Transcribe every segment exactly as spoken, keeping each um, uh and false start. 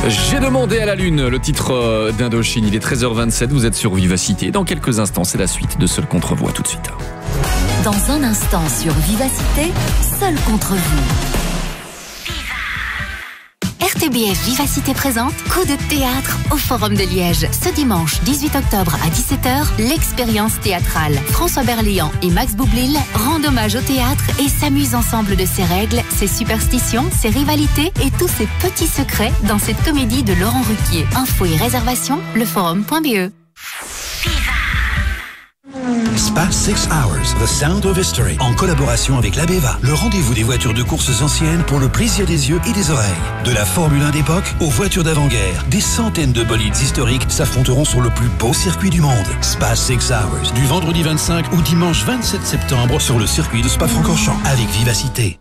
J'ai demandé à la Lune, le titre d'Indochine. Il est treize heures vingt-sept, vous êtes sur Vivacité. Dans quelques instants, c'est la suite de Seul contre vous. À tout de suite. Dans un instant sur Vivacité, Seul contre vous. R T B F Vivacité présente Coup de théâtre au Forum de Liège. Ce dimanche dix-huit octobre à dix-sept heures, l'expérience théâtrale. François Berléand et Max Boublil rendent hommage au théâtre et s'amusent ensemble de ses règles, ses superstitions, ses rivalités et tous ses petits secrets dans cette comédie de Laurent Ruquier. Infos et réservations, leforum point b e. Spa Six Hours, The Sound of History, en collaboration avec l'Abeva, le rendez-vous des voitures de courses anciennes pour le plaisir des yeux et des oreilles. De la Formule un d'époque aux voitures d'avant-guerre, des centaines de bolides historiques s'affronteront sur le plus beau circuit du monde. Spa Six Hours, du vendredi vingt-cinq au dimanche vingt-sept septembre sur le circuit de Spa-Francorchamps, avec Vivacité.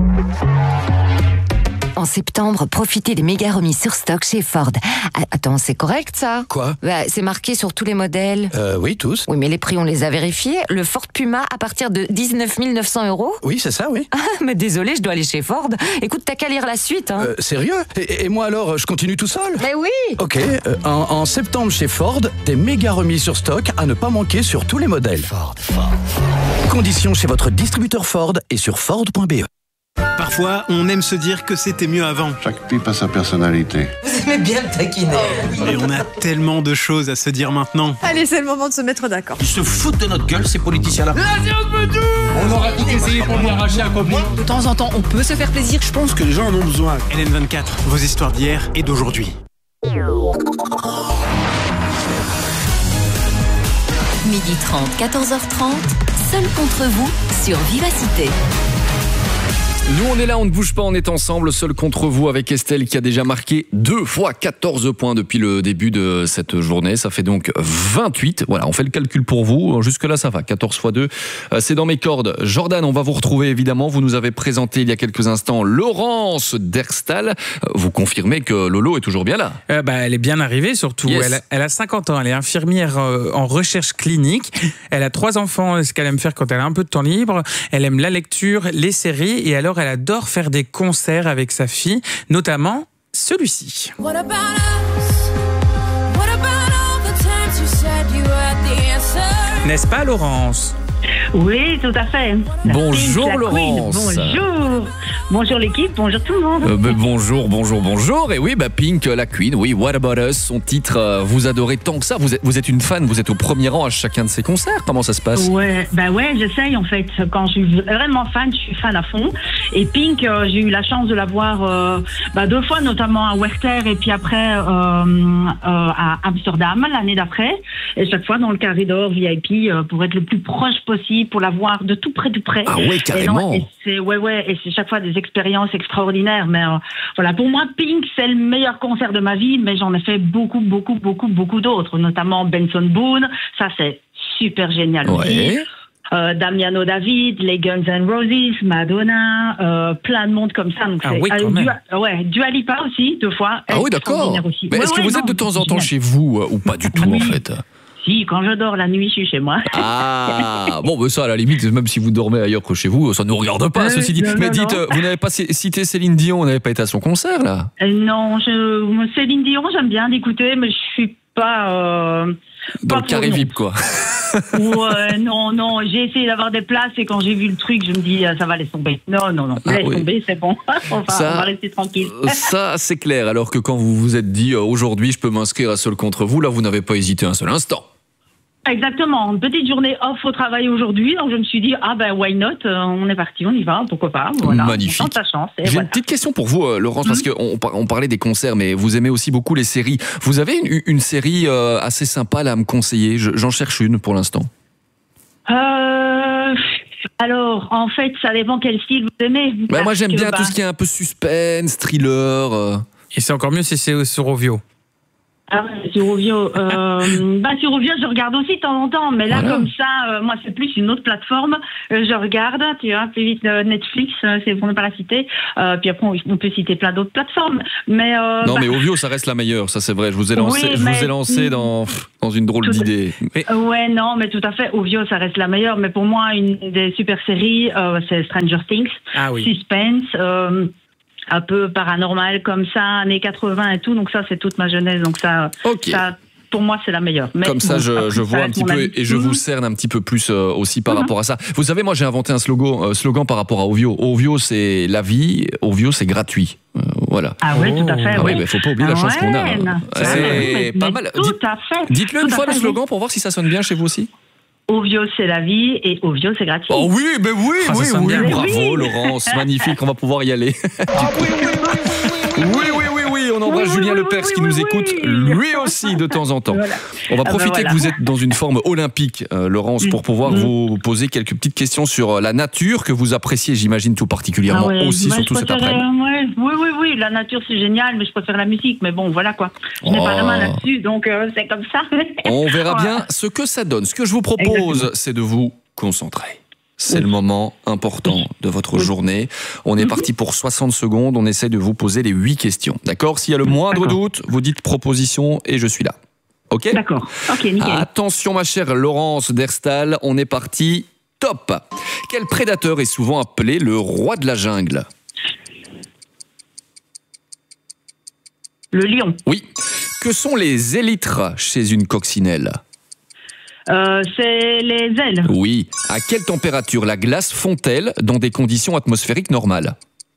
En septembre, profitez des méga remises sur stock chez Ford. Ah, attends, c'est correct ça? Quoi? Bah, c'est marqué sur tous les modèles. Euh, oui, tous. Oui, mais les prix, on les a vérifiés. Le Ford Puma à partir de dix-neuf mille neuf cents euros. Oui, c'est ça, oui. Ah, mais désolé, je dois aller chez Ford. Écoute, t'as qu'à lire la suite. Hein. Euh, sérieux? et, et moi alors, je continue tout seul? Mais oui. Ok, euh, en, en septembre chez Ford, des méga remises sur stock à ne pas manquer sur tous les modèles. Ford, Ford. Conditions chez votre distributeur Ford et sur Ford point b e. Parfois, on aime se dire que c'était mieux avant. Chaque pipe a sa personnalité. Vous aimez bien le taquiner. Et on a tellement de choses à se dire maintenant. Allez, c'est le moment de se mettre d'accord. Ils se foutent de notre gueule, ces politiciens-là. On aura tout essayé pour lui arracher un copain. De temps en temps, on peut se faire plaisir. Je pense que les gens en ont besoin. L N vingt-quatre, vos histoires d'hier et d'aujourd'hui. midi trente, quatorze heures trente, Seul contre vous sur Vivacité. Nous, on est là, on ne bouge pas, on est ensemble, seul contre vous avec Estelle qui a déjà marqué deux fois quatorze points depuis le début de cette journée. Ça fait donc vingt-huit. Voilà, on fait le calcul pour vous. Jusque-là, ça va. quatorze fois deux, c'est dans mes cordes. Jordan, on va vous retrouver évidemment. Vous nous avez présenté il y a quelques instants Laurence Derstal. Vous confirmez que Lolo est toujours bien là? euh, bah, Elle est bien arrivée surtout. Yes. Elle, a, elle a cinquante ans, elle est infirmière euh, en recherche clinique. Elle a trois enfants, ce qu'elle aime faire quand elle a un peu de temps libre. Elle aime la lecture, les séries et alors elle adore faire des concerts avec sa fille, notamment celui-ci. What about us? What about all the times you said you had the answer? N'est-ce pas, Laurence? Oui, tout à fait. Bonjour Pink, Laurence. Bonjour. Bonjour l'équipe, bonjour tout le monde. Euh, bah, bonjour, bonjour, bonjour. Et oui, bah, Pink, la Queen, oui, What About Us, son titre, euh, vous adorez tant que ça. Vous êtes, vous êtes une fan, vous êtes au premier rang à chacun de ses concerts. Comment ça se passe? Ouais, bah ouais, j'essaye en fait. Quand je suis vraiment fan, je suis fan à fond. Et Pink, euh, j'ai eu la chance de la voir euh, bah, deux fois, notamment à Werther et puis après euh, euh, à Amsterdam l'année d'après. Et chaque fois dans le carré d'or V I P euh, pour être le plus proche possible, pour la voir de tout près, tout près. Ah ouais, carrément. Et, non, et c'est ouais, ouais, et c'est chaque fois des expériences extraordinaires. Mais euh, voilà, pour moi, Pink, c'est le meilleur concert de ma vie, mais j'en ai fait beaucoup, beaucoup, beaucoup, beaucoup d'autres, notamment Benson Boone. Ça, c'est super génial Ouais. aussi. Euh, Damiano David, les Guns N' Roses, Madonna, euh, plein de monde comme ça. Donc Ah c'est, oui, quand euh, même. Dua, ouais, Dua Lipa aussi, deux fois. Ah oui, d'accord. Extraordinaire aussi. Mais Ouais, est-ce que ouais, vous non, êtes de temps en temps génial. chez vous euh, ou pas du tout Oui. en fait? Si, quand je dors la nuit, je suis chez moi. Ah, bon, ben ça, à la limite, même si vous dormez ailleurs que chez vous, ça ne nous regarde pas, Euh, ceci dit. non, Mais non, dites, non. euh, vous n'avez pas c- cité Céline Dion, vous n'avez pas été à son concert, là? Euh, non, je, Céline Dion, j'aime bien d'écouter, mais je suis pas... Euh, Dans pas le carré pour- V I P, quoi. Ouais, non, non, j'ai essayé d'avoir des places et quand j'ai vu le truc, je me dis, euh, ça va, laisse tomber. Non, non, non, Ah laisse oui. tomber, c'est bon. on, va, Ça- on va rester tranquille. Euh, Ça, c'est clair. Alors que quand vous vous êtes dit, euh, aujourd'hui, je peux m'inscrire à Seul contre vous, là, vous n'avez pas hésité un seul instant. Exactement, une petite journée off au travail aujourd'hui, donc je me suis dit, ah ben, why not, euh, on est parti, on y va, pourquoi pas. Voilà, Magnifique. On tente sa chance. Et J'ai voilà. une petite question pour vous, euh, Laurence, parce qu'on on parlait des concerts, mais vous aimez aussi beaucoup les séries. Vous avez une, une série euh, assez sympa là, à me conseiller? Je- J'en cherche une pour l'instant. Euh, alors, en fait, ça dépend quel style vous aimez. Bah, Parce moi, j'aime que, bien bah, tout ce qui est un peu suspense, thriller. euh. Et c'est encore mieux si c'est sur Ovio. Ah ouais, sur Ovio, euh, bah sur Ovio, je regarde aussi de temps en temps, mais là Voilà. comme ça, euh, moi c'est plus une autre plateforme. Euh, je regarde, tu vois, plus vite euh, Netflix, euh, c'est pour ne pas la citer. Euh, puis après on, on peut citer plein d'autres plateformes, mais euh, Non, bah, mais Ovio, ça reste la meilleure, ça c'est vrai. Je vous ai lancé, Oui, je vous mais- ai lancé dans, dans une drôle Tout- d'idée. Mais- euh, ouais, non, mais tout à fait, Ovio, ça reste la meilleure. Mais pour moi, une des super séries, euh, c'est Stranger Things, Ah oui. Suspense. Euh, un peu paranormal comme ça, années quatre-vingts et tout. Donc ça, c'est toute ma jeunesse. Donc ça, okay. ça pour moi, c'est la meilleure. Mais Comme ça, bon, je, après, je vois un petit peu avis. et je mmh. vous cerne un petit peu plus euh, aussi par mmh. rapport à ça. Vous savez, moi, j'ai inventé un slogan, euh, slogan par rapport à Ovio. Ovio, c'est la vie. Ovio, c'est gratuit. Euh, voilà. Ah oui, tout à fait. Ah oui, mais faut pas oublier la chance ouais, qu'on a. non. C'est Ah oui, pas mais mal. Tout Dites, à fait. dites-le tout une fois le fait, slogan oui. pour voir si ça sonne bien chez vous aussi. Ovio, c'est la vie et Ovio, c'est gratuit. Oh oui, ben oui, Ah, oui, ça sonne oui. bien. Bravo, Oui. Laurence, magnifique. On va pouvoir y aller. Ah, oui, oui, oui, Oui, oui, oui, oui, on embrasse Oui, oui, Julien oui, Lepers oui, qui oui, nous oui. écoute, lui aussi, de temps en temps. Voilà. On va Ah, profiter ben voilà. que vous êtes dans une forme olympique, euh, Laurence, pour pouvoir Mm. vous poser quelques petites questions sur euh, la nature que vous appréciez, j'imagine, tout particulièrement Ah ouais, aussi, moi, surtout je cet préfère, après-midi. euh, ouais, oui, oui, oui, la nature c'est génial, mais je préfère la musique. Mais bon, voilà quoi. Je n'ai Oh. pas la main là-dessus, donc euh, c'est comme ça. On verra Voilà. bien ce que ça donne. Ce que je vous propose, Exactement. c'est de vous concentrer. C'est Oui. le moment important de votre Oui. journée. On est parti pour soixante secondes. On essaie de vous poser les huit questions. D'accord ? S'il y a le moindre D'accord. doute, vous dites proposition et je suis là. Ok ? D'accord. Ok, nickel. Attention, ma chère Laurence Derstal, on est parti. Top ! Quel prédateur est souvent appelé le roi de la jungle ? Le lion. Oui. Que sont les élytres chez une coccinelle ? Euh, c'est les ailes. Oui. À quelle température la glace fond-elle dans des conditions atmosphériques normales ?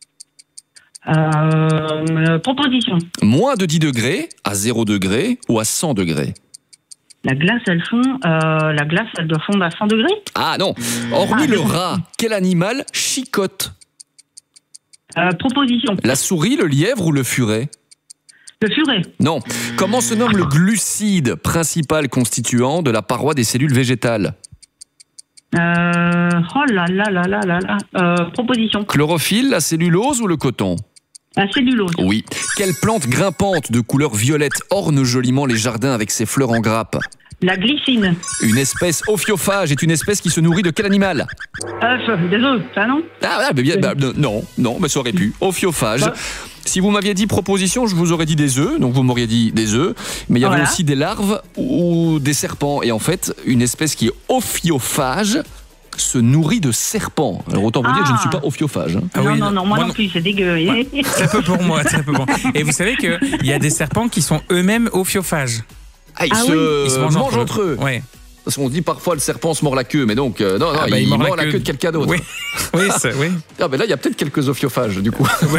Euh, proposition. Moins de dix degrés, à zéro degré ou à cent degrés ? La glace, elle fond. Euh, la glace, elle doit fondre à cent degrés. Ah non. Hormis Ah, le non. rat, quel animal chicote ? Euh, proposition. La souris, le lièvre ou le furet ? Le furet. Non. Comment se nomme le glucide principal constituant de la paroi des cellules végétales ? Euh, oh là là là là là là. Euh, proposition. Chlorophylle, la cellulose ou le coton ? La cellulose. Oui. Quelle plante grimpante de couleur violette orne joliment les jardins avec ses fleurs en grappe ? La glycine. Une espèce ophiophage est une espèce qui se nourrit de quel animal ? Œuf. Des œufs, ça non? Ah, ah, mais bien, bah, non, non, mais ça aurait pu. Ophiophage. Bah. Si vous m'aviez dit proposition, je vous aurais dit des œufs, donc vous m'auriez dit des œufs, mais il y avait Voilà. aussi des larves ou des serpents. Et en fait, une espèce qui est ophiophage se nourrit de serpents. Alors autant vous dire que je ne suis pas ophiophage. hein. Ah non, oui, non, non, moi, moi non non. plus, c'est dégueu. Très peu pour moi, très peu pour moi. Et vous savez qu'il y a des serpents qui sont eux-mêmes ophiophages. Ah, ils Ah se oui. Ils se mangent, entre eux. Ouais. Parce qu'on dit parfois le serpent se mord la queue, mais donc, euh, non, non, Ah bah, il, il mord mord la la queue queue de quelqu'un d'autre. Oui, oui, c'est- oui. Ah, ben là, il y a peut-être quelques ophiophages, du coup. Ouais.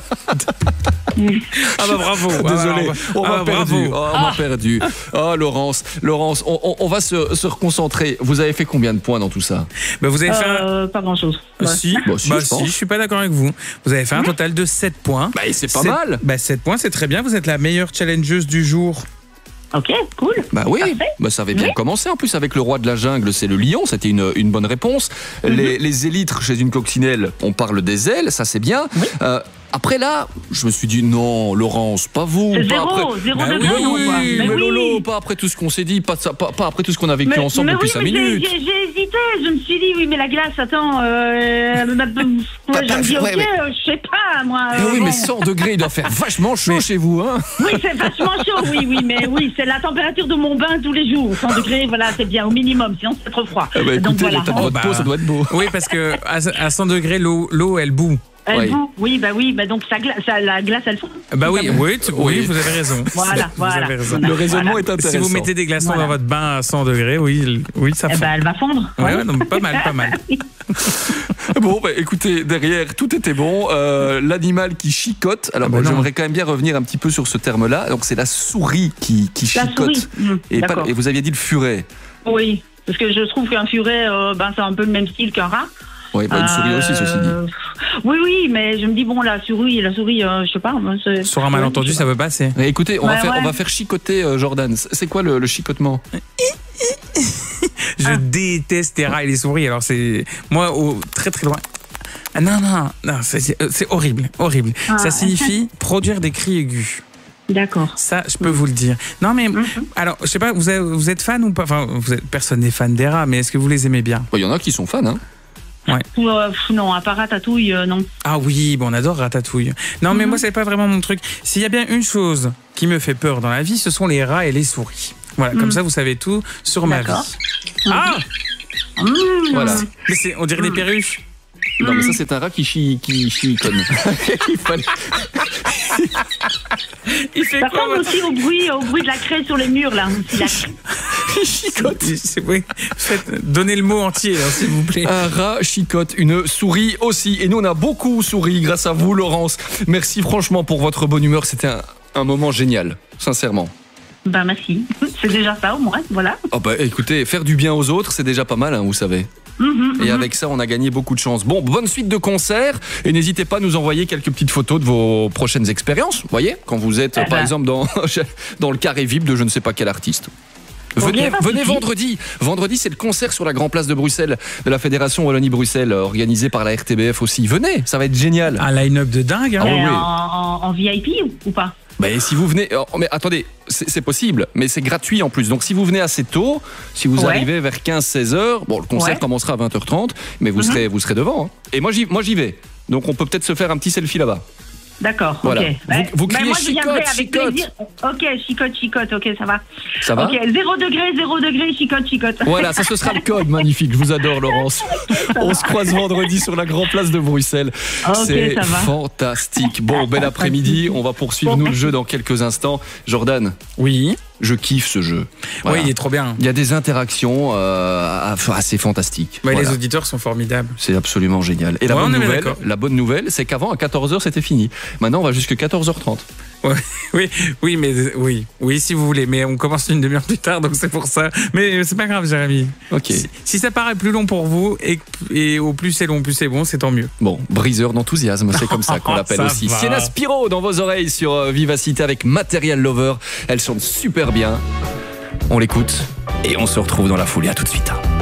Ah bah bravo. Désolé, Ah, on m'a ah, perdu. bravo. Oh, on m'a perdu. Oh, Laurence, Laurence, on, on- on va se, se reconcentrer. Vous avez fait combien de points dans tout ça ? Bah, vous avez fait un... Euh, pas grand-chose. Ouais. Si, Bah, si, bah, je si, pense. je suis pas d'accord avec vous. Vous avez fait un total de sept points. Bah, c'est pas Sept- mal. Bah, sept points, c'est très bien. Vous êtes la meilleure challengeuse du jour. Ok, cool. Bah oui, Parfait. bah ça avait bien commencé. En plus, avec le roi de la jungle, c'est le lion. C'était une, une bonne réponse. Les, les élytres chez une coccinelle, on parle des ailes, ça c'est bien. Euh, après là, je me suis dit non, Laurence, pas vous. C'est pas zéro, après. zéro Bah degré, Mais non, oui, quoi. mais, oui. Lolo, pas après tout ce qu'on s'est dit, pas, ça- pas, pas après tout ce qu'on a vécu ensemble mais depuis oui, cinq mais j'ai- minutes. J'ai j'ai hésité, je me suis dit, oui, mais la glace, attends, euh, ma- ma- Bah, je me dis, ouais, ok, mais- euh, je sais pas, moi. Mais euh, oui, bon. mais cent degrés, il doit faire vachement chaud chez vous, hein. Oui, c'est vachement chaud, oui, oui, mais oui, c'est la température de mon bain tous les jours. cent degrés, voilà, c'est bien, au minimum, sinon c'est trop froid. Ah bah, Donc écoutez, voilà. l'état de Oh, votre bah. peau, ça doit être beau. Oui, parce que à, à cent degrés, l'eau, l'eau, elle bout. Elle Ouais. bout, oui, bah oui, bah donc ça gla- ça- la glace, elle fond. Bah oui, oui, tu- oui, Oui. vous avez raison. Voilà, Vous voilà. avez raison. Le raisonnement Voilà. est intéressant. Si vous mettez des glaçons Voilà. dans votre bain à cent degrés, oui, oui, ça Eh fond. ben, elle va fondre. Ouais, Ouais. ouais, non, pas mal, pas mal. Bon, bah, écoutez, derrière, tout était bon. Euh, L'animal qui chicote. Alors, Ah bah moi, non. j'aimerais quand même bien revenir un petit peu sur ce terme-là. Donc, c'est la souris qui, qui La chicote. souris. Mmh, et, pas- d'accord. et vous aviez dit le furet. Oui, parce que je trouve qu'un furet, euh, ben, c'est un peu le même style qu'un rat. Oui, bah, une souris Euh, aussi, ceci dit. Oui, oui, mais je me dis, bon, la souris, la souris, euh, je sais pas. moi, c'est- Sur un malentendu, ça peut passer. Mais écoutez, on, va Ouais, faire, ouais. on va faire chicoter euh, Jordan. C'est quoi le, le chicotement? Je déteste les rats et les souris. Alors c'est moi au très très loin. Ah, non non non, c'est- c'est c'est horrible, horrible. Ah, Ça signifie produire des cris aigus. D'accord. Ça, je peux vous le dire. Non mais alors, je sais pas, vous êtes, vous êtes fan ou pas? Enfin, vous êtes, personne n'est fan des rats, mais est-ce que vous les aimez bien? Il y en a qui sont fans, hein. Ou, euh, pff, non, à part Ratatouille, euh, non. Ah oui, bon, on adore Ratatouille. Non, mais moi, c'est pas vraiment mon truc. S'il y a bien une chose qui me fait peur dans la vie, ce sont les rats et les souris. Voilà, comme ça, vous savez tout sur ma vie. D'accord. Ah, Mmh. Voilà. mais c'est, on dirait des perruches. Non, mais ça, c'est un rat qui chie, qui chiconne. Il fallait... Il fait Ça quoi, ressemble votre- aussi au bruit, au bruit de la craie sur les murs, là. La- Il chicote. C'est vrai. Faites- Donnez le mot entier, hein, s'il vous plaît. Un rat chicote, une souris aussi. Et nous, on a beaucoup souri grâce à vous, Laurence. Merci franchement pour votre bonne humeur. C'était un, un moment génial, sincèrement. Ben, merci. C'est déjà ça, au moins, voilà. Oh bah, écoutez, faire du bien aux autres, c'est déjà pas mal, hein, vous savez. Mhm, Et mhm. avec ça, on a gagné beaucoup de chance. Bon, bonne suite de concerts. Et n'hésitez pas à nous envoyer quelques petites photos de vos prochaines expériences. Vous voyez, quand vous êtes, Eh par ben. exemple, dans, dans le carré V I P de je ne sais pas quel artiste. Ok, Venez, pas de venez souci. vendredi. Vendredi, c'est le concert sur la Grand Place de Bruxelles de la Fédération Wallonie-Bruxelles, organisé par la R T B F aussi. Venez, ça va être génial. Un line-up de dingue. Hein. Ah oui, Euh, oui. en, en- en V I P ou, ou pas? Bah, et si vous venez, oh, mais attendez, c'est c'est possible, mais c'est gratuit en plus. Donc si vous venez assez tôt, si vous Ouais. arrivez vers quinze seize heures, bon, le concert Ouais. commencera à vingt heures trente, mais vous Mhm. serez, vous serez devant. hein. Et moi j'y, moi j'y vais. Donc on peut peut-être se faire un petit selfie là-bas. D'accord, Voilà. ok. Vous- vous Ben, criez moi, je viendrai chicote, avec chicote. plaisir. Ok, chicote, chicote, ok, ça va. Ça va Ok, zéro degré, zéro degré, chicote, chicote. Voilà, ça ce sera le code, magnifique. Je vous adore, Laurence. On se croise vendredi sur la Grand Place de Bruxelles. Ok, C'est ça va. fantastique. Bon, bel après-midi. On va poursuivre nous le jeu dans quelques instants. Jordan, Oui. je kiffe ce jeu. Voilà. Oui, il est trop bien. Il y a des interactions euh, assez fantastiques. Ouais, Voilà. Les auditeurs sont formidables. C'est absolument génial. Et la Ouais, on bonne est bien nouvelle, d'accord. la bonne nouvelle, c'est qu'avant à quatorze heures c'était fini. Maintenant on va jusqu'à quatorze heures trente. Ouais, oui, oui, mais oui, oui, si vous voulez, mais on commence une demi-heure plus tard, donc c'est pour ça. Mais c'est pas grave, Jérémy. Ok. Si, si ça paraît plus long pour vous et, et au plus c'est long, plus c'est bon, c'est tant mieux. Bon, briseur d'enthousiasme, c'est comme ça qu'on l'appelle Ça aussi. va. Sienna Spiro dans vos oreilles sur euh, Vivacité avec Material Lover. Elle chante super bien. On l'écoute et on se retrouve dans la foulée. À tout de suite.